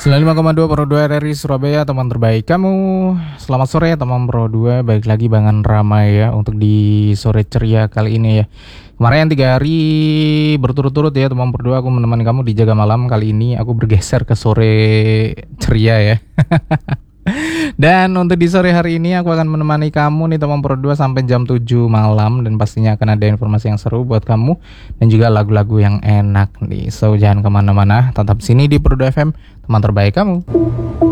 95,2 Pro 2 RRI Surabaya, teman terbaik kamu. Selamat sore teman Pro 2, balik lagi Bangan Ramai ya untuk di sore ceria kali ini ya. Kemarin 3 hari berturut-turut ya teman Pro 2 aku menemani kamu di Jaga Malam. Kali ini aku bergeser ke sore ceria ya. Dan untuk di sore hari ini aku akan menemani kamu nih teman Pro 2 sampai jam 7 malam. Dan pastinya akan ada informasi yang seru buat kamu dan juga lagu-lagu yang enak nih. So jangan kemana-mana, tetap sini di Pro 2 FM, teman terbaik kamu.